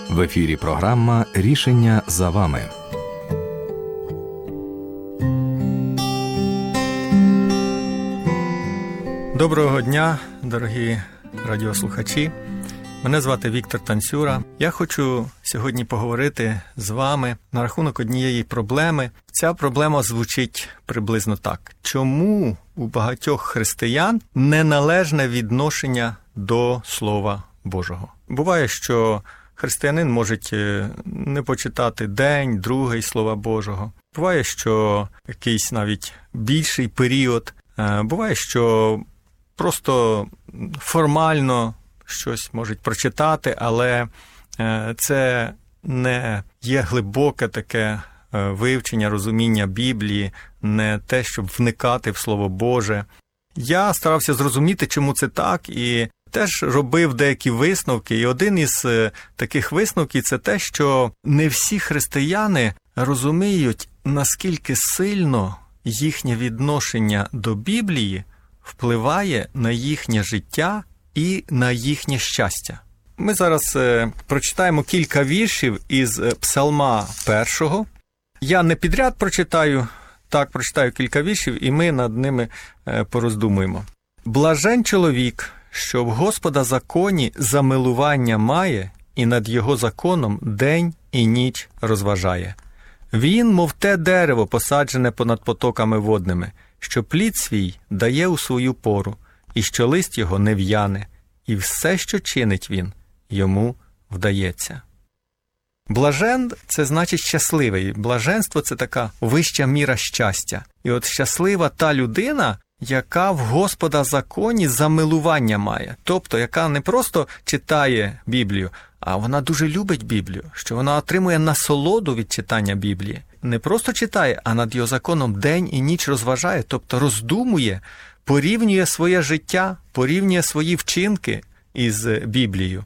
В ефірі програма «Рішення за вами». Доброго дня, дорогі радіослухачі. Мене звати Віктор Танцюра. Я хочу сьогодні поговорити з вами на рахунок однієї проблеми. Ця проблема звучить приблизно так. Чому у багатьох християн неналежне відношення до Слова Божого? Буває, що християнин може не почитати день, другий Слова Божого. Буває, що якийсь навіть більший період. Буває, що просто формально щось можуть прочитати, але це не є глибоке таке вивчення, розуміння Біблії, не те, щоб вникати в Слово Боже. Я старався зрозуміти, чому це так, і теж робив деякі висновки. І один із таких висновків – це те, що не всі християни розуміють, наскільки сильно їхнє відношення до Біблії впливає на їхнє життя і на їхнє щастя. Ми зараз прочитаємо кілька віршів із Псалма 1. Я не підряд прочитаю, так прочитаю кілька віршів, і ми над ними пороздумуємо. «Блажен чоловік, що в Господа законі замилування має, і над його законом день і ніч розважає. Він, мов те дерево, посаджене понад потоками водними, що плід свій дає у свою пору, і що лист його не в'яне, і все, що чинить він, йому вдається». Блажен – це значить щасливий. Блаженство – це така вища міра щастя. І от щаслива та людина, яка в Господа законі замилування має. Тобто, яка не просто читає Біблію, а вона дуже любить Біблію, що вона отримує насолоду від читання Біблії. Не просто читає, а над його законом день і ніч розважає, тобто роздумує, порівнює своє життя, порівнює свої вчинки із Біблією.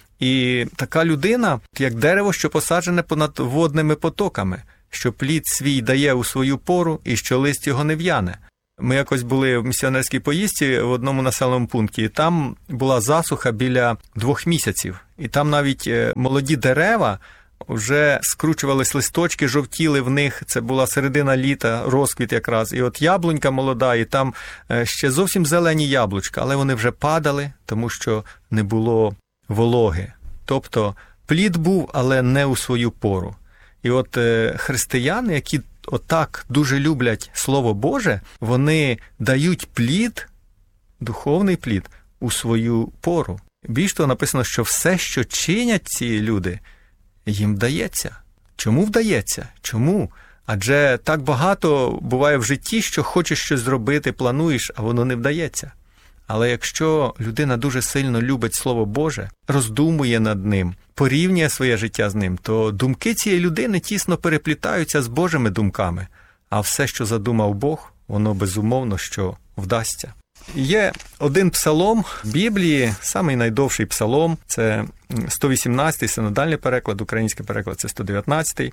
І така людина, як дерево, що посаджене понад водними потоками, що плід свій дає у свою пору і що лист його не в'яне. Ми якось були в місіонерській поїздці в одному населеному пункті, і там була засуха біля 2 місяців. І там навіть молоді дерева вже скручувались листочки, жовтіли в них, це була середина літа, розквіт якраз. І от яблунька молода, і там ще зовсім зелені яблучка, але вони вже падали, тому що не було вологи. Тобто плід був, але не у свою пору. І от християни, які отак дуже люблять Слово Боже, вони дають плід, духовний плід, у свою пору. Більш того, написано, що все, що чинять ці люди, їм вдається. Чому вдається? Чому? Адже так багато буває в житті, що хочеш щось зробити, плануєш, а воно не вдається. Але якщо людина дуже сильно любить Слово Боже, роздумує над ним, порівнює своє життя з ним, то думки цієї людини тісно переплітаються з Божими думками. А все, що задумав Бог, воно безумовно, що вдасться. Є один псалом в Біблії, самий найдовший псалом, це 118-й синодальний переклад, український переклад це 119-й.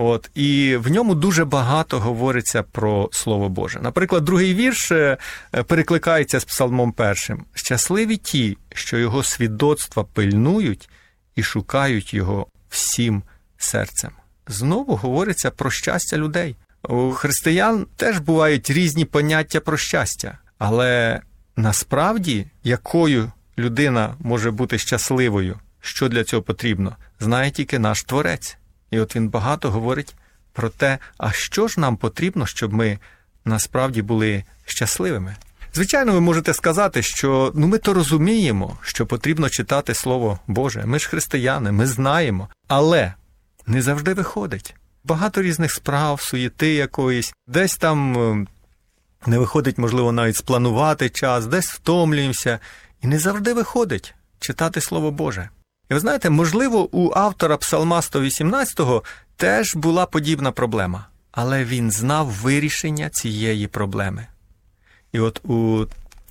І в ньому дуже багато говориться про Слово Боже. Наприклад, другий вірш перекликається з псалмом 1. «Щасливі ті, що його свідоцтва пильнують і шукають його всім серцем». Знову говориться про щастя людей. У християн теж бувають різні поняття про щастя. Але насправді, якою людина може бути щасливою, що для цього потрібно, знає тільки наш Творець. І от він багато говорить про те, а що ж нам потрібно, щоб ми насправді були щасливими. Звичайно, ви можете сказати, що ми то розуміємо, що потрібно читати Слово Боже. Ми ж християни, ми знаємо. Але не завжди виходить. Багато різних справ, суєти якоїсь, десь там не виходить, можливо, навіть спланувати час, десь втомлюємося. І не завжди виходить читати Слово Боже. І ви знаєте, можливо, у автора Псалма 118-го теж була подібна проблема. Але він знав вирішення цієї проблеми. І от у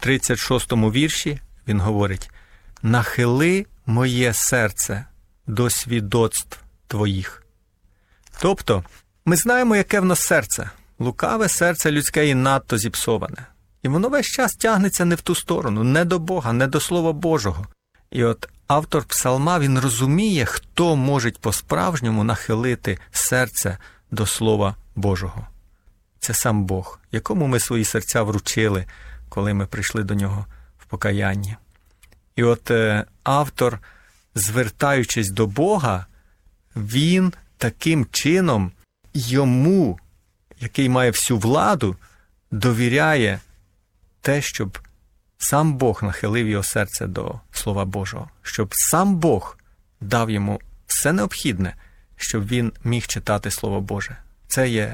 36-му вірші він говорить: «Нахили моє серце до свідоцтв твоїх». Тобто, ми знаємо, яке в нас серце. Лукаве серце людське і надто зіпсоване. І воно весь час тягнеться не в ту сторону, не до Бога, не до Слова Божого. І от автор псалма, він розуміє, хто може по-справжньому нахилити серце до Слова Божого. Це сам Бог, якому ми свої серця вручили, коли ми прийшли до Нього в покаянні. І от автор, звертаючись до Бога, він таким чином йому, який має всю владу, довіряє те, щоб сам Бог нахилив його серце до Слова Божого, щоб сам Бог дав йому все необхідне, щоб він міг читати Слово Боже. Це є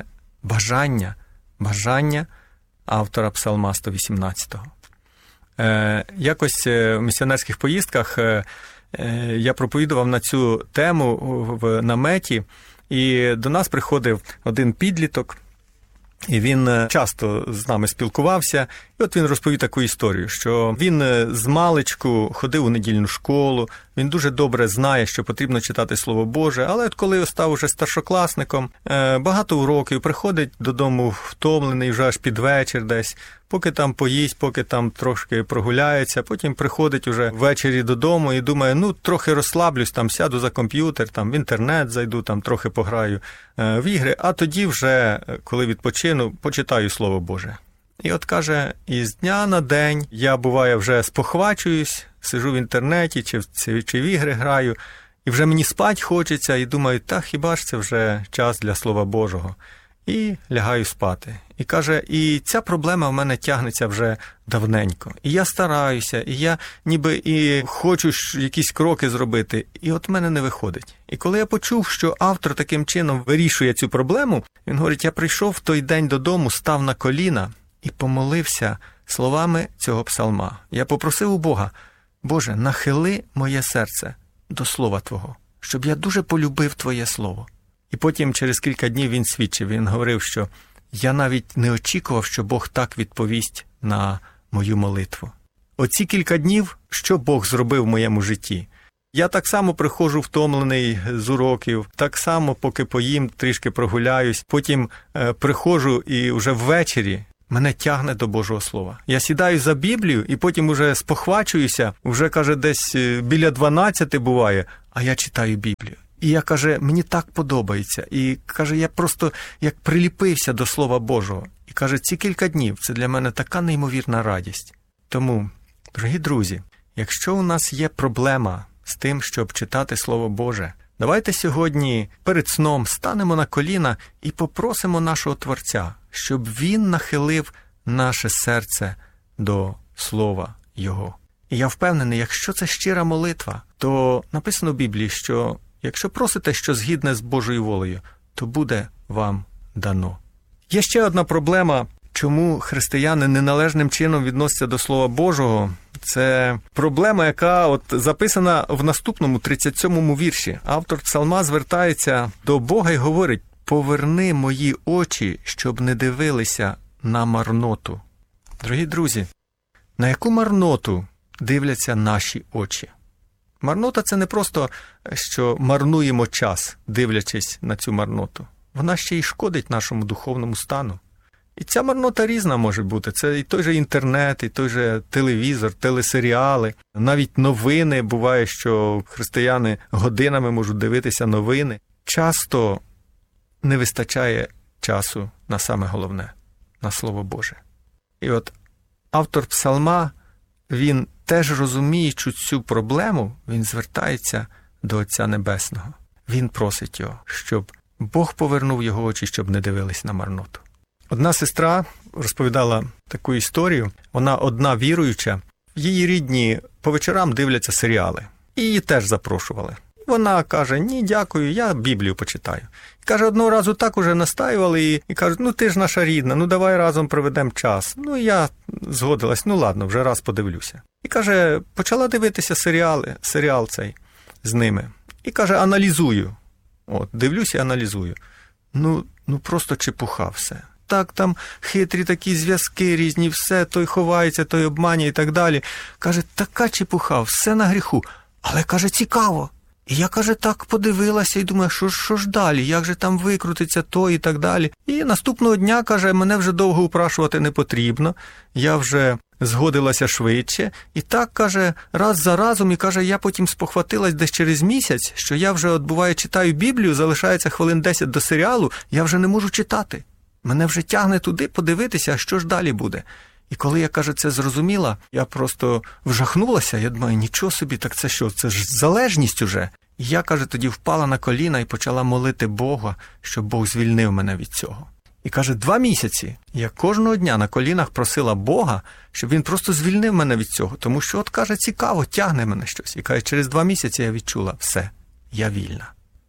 бажання автора Псалма 118-го. Якось в місіонерських поїздках я проповідував на цю тему в наметі, і до нас приходив один підліток, і він часто з нами спілкувався, і от він розповів таку історію, що він з маличку ходив у недільну школу, він дуже добре знає, що потрібно читати Слово Боже, але от коли став уже старшокласником, багато уроків, приходить додому втомлений вже аж під вечір десь, поки там поїсть, поки там трошки прогуляється, потім приходить уже ввечері додому і думає, трохи розслаблюсь, там сяду за комп'ютер, там в інтернет зайду, там трохи пограю в ігри, а тоді вже, коли відпочину, почитаю Слово Боже. І от каже, із дня на день я, буває, вже спохвачуюсь, сижу в інтернеті чи в ігри граю, і вже мені спать хочеться, і думаю, хіба ж це вже час для Слова Божого. І лягаю спати. І каже, і ця проблема в мене тягнеться вже давненько. І я стараюся, і я ніби і хочу якісь кроки зробити, і от в мене не виходить. І коли я почув, що автор таким чином вирішує цю проблему, він говорить, я прийшов в той день додому, став на коліна і помолився словами цього псалма. Я попросив у Бога, Боже, нахили моє серце до Слова Твого, щоб я дуже полюбив Твоє Слово. І потім через кілька днів він свідчив, він говорив, що я навіть не очікував, що Бог так відповість на мою молитву. Оці кілька днів, що Бог зробив в моєму житті? Я так само приходжу втомлений з уроків, так само, поки поїм, трішки прогуляюсь, потім приходжу і вже ввечері мене тягне до Божого Слова. Я сідаю за Біблію і потім уже спохвачуюся, вже, каже, десь біля 12 буває, а я читаю Біблію. І я, каже, мені так подобається. І, каже, я просто як приліпився до Слова Божого. І, каже, ці кілька днів – це для мене така неймовірна радість. Тому, дорогі друзі, якщо у нас є проблема з тим, щоб читати Слово Боже, давайте сьогодні перед сном станемо на коліна і попросимо нашого Творця, щоб Він нахилив наше серце до Слова Його. І я впевнений, якщо це щира молитва, то написано в Біблії, що якщо просите, що згідне з Божою волею, то буде вам дано. Є ще одна проблема, чому християни неналежним чином відносяться до Слова Божого. Це проблема, яка записана в наступному 37-му вірші. Автор псалма звертається до Бога і говорить: «Поверни мої очі, щоб не дивилися на марноту». Дорогі друзі, на яку марноту дивляться наші очі? Марнота – це не просто, що марнуємо час, дивлячись на цю марноту. Вона ще й шкодить нашому духовному стану. І ця марнота різна може бути. Це і той же інтернет, і той же телевізор, телесеріали. Навіть новини. Буває, що християни годинами можуть дивитися новини. Часто не вистачає часу на саме головне – на Слово Боже. І от автор псалма, він теж розуміючи цю проблему, він звертається до Отця Небесного. Він просить його, щоб Бог повернув його очі, щоб не дивились на марноту. Одна сестра розповідала таку історію. Вона одна віруюча. Її рідні по вечорам дивляться серіали. І її теж запрошували. Вона каже: ні, дякую, я Біблію почитаю. І каже, одного разу так уже настаювали і кажуть: ти ж наша рідна, давай разом проведемо час. Я згодилась, ладно, вже раз подивлюся. І каже, почала дивитися серіал цей з ними. І каже, аналізую. Дивлюся і аналізую. Просто чепуха все. Так, там хитрі такі зв'язки різні, все, той ховається, той обманює і так далі. Каже, така чепуха, все на гріху. Але, каже, цікаво. І я, каже, так подивилася і думаю, що ж далі, як же там викрутиться то і так далі. І наступного дня, каже, мене вже довго упрашувати не потрібно, я вже згодилася швидше. І так, каже, раз за разом, і каже, я потім спохватилась десь через місяць, що я вже, буває, читаю Біблію, залишається хвилин 10 до серіалу, я вже не можу читати. Мене вже тягне туди подивитися, а що ж далі буде. І коли я, каже, це зрозуміла, я просто вжахнулася, я думаю, нічого собі, так це що, це ж залежність уже. І я, каже, тоді впала на коліна і почала молити Бога, щоб Бог звільнив мене від цього. І, каже, 2 місяці я кожного дня на колінах просила Бога, щоб він просто звільнив мене від цього. Тому що, от, каже, цікаво, тягне мене щось. І, каже, через 2 місяці я відчула, все, я вільна.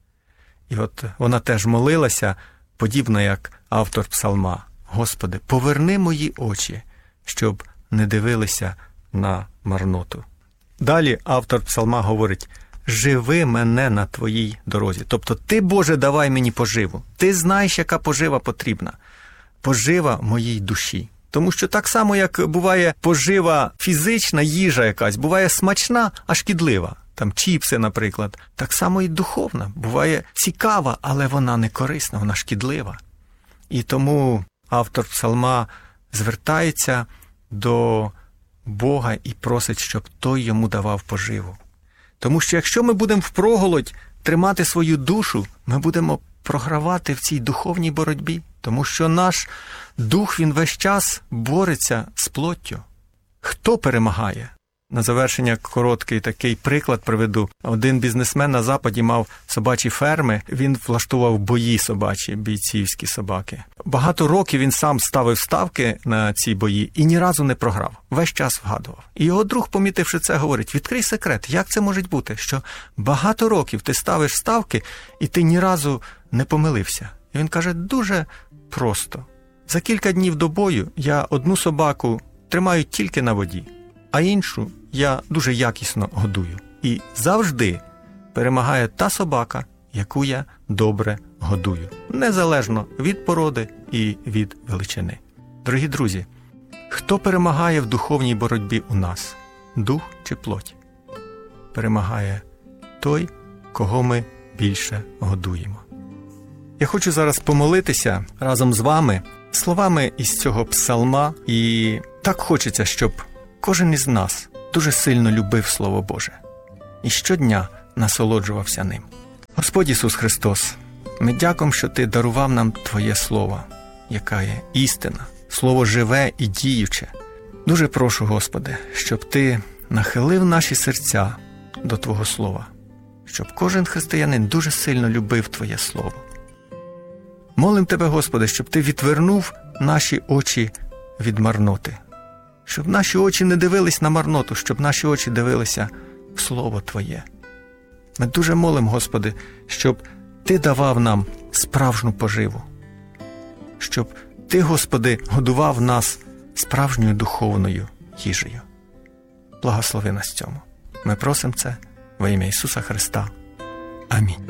І от вона теж молилася, подібно як автор псалма. Господи, поверни мої очі, щоб не дивилися на марноту. Далі автор псалма говорить, живи мене на твоїй дорозі. Тобто ти, Боже, давай мені поживу. Ти знаєш, яка пожива потрібна. Пожива моїй душі. Тому що так само, як буває пожива фізична, їжа якась, буває смачна, а шкідлива. Там чіпси, наприклад. Так само і духовна. Буває цікава, але вона не корисна, вона шкідлива. І тому автор псалма звертається до Бога і просить, щоб той йому давав поживу. Тому що якщо ми будемо впроголодь тримати свою душу, ми будемо програвати в цій духовній боротьбі. Тому що наш дух, він весь час бореться з плоттю. Хто перемагає? На завершення короткий такий приклад приведу. Один бізнесмен на Западі мав собачі ферми, він влаштував бої собачі, бійцівські собаки. Багато років він сам ставив ставки на ці бої і ні разу не програв, весь час вгадував. І його друг, помітивши це, говорить, відкрий секрет, як це може бути, що багато років ти ставиш ставки і ти ні разу не помилився. І він каже, дуже просто. За кілька днів до бою я одну собаку тримаю тільки на воді, а іншу я дуже якісно годую. І завжди перемагає та собака, яку я добре годую. Незалежно від породи і від величини. Дорогі друзі, хто перемагає в духовній боротьбі у нас? Дух чи плоть? Перемагає той, кого ми більше годуємо. Я хочу зараз помолитися разом з вами словами із цього псалма. І так хочеться, щоб кожен із нас дуже сильно любив Слово Боже і щодня насолоджувався ним. Господь Ісус Христос, ми дякуємо, що Ти дарував нам Твоє Слово, яка є істина, Слово живе і діюче. Дуже прошу, Господи, щоб Ти нахилив наші серця до Твого Слова, щоб кожен християнин дуже сильно любив Твоє Слово. Молим Тебе, Господи, щоб Ти відвернув наші очі від марноти, щоб наші очі не дивились на марноту, щоб наші очі дивилися в Слово Твоє. Ми дуже молимо, Господи, щоб Ти давав нам справжню поживу, щоб Ти, Господи, годував нас справжньою духовною їжею. Благослови нас цьому. Ми просимо це во ім'я Ісуса Христа. Амінь.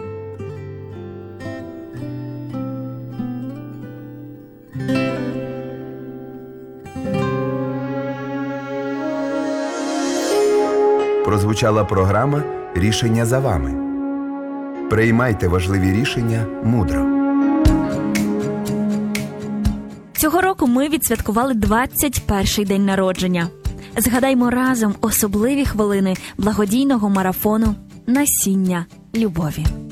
Прозвучала програма «Рішення за вами». Приймайте важливі рішення мудро. Цього року ми відсвяткували 21-й день народження. Згадаймо разом особливі хвилини благодійного марафону «Насіння любові».